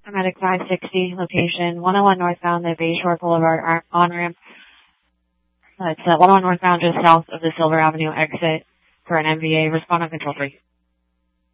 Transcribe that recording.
Medic 560, location 101 northbound, the Bayshore Boulevard on-ramp. It's 101 northbound, just south of the Silver Avenue exit for an MVA. Respond on control 3.